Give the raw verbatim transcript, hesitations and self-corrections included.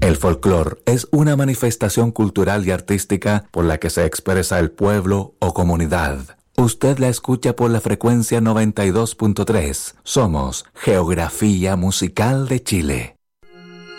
El folclore es una manifestación cultural y artística por la que se expresa el pueblo o comunidad. Usted la escucha por la frecuencia noventa y dos punto tres. Somos Geografía Musical de Chile.